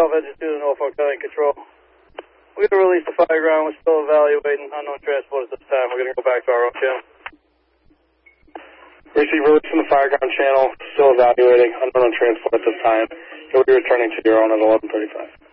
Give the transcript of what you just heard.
Alpha Engine 2 to Norfolk County Control. We're going to release the fire ground. We're still evaluating unknown transport at this time. We're going to go back to our own channel. Receive release from the fire ground channel. Still evaluating unknown transport at this time. You'll be returning to your own at 11:35.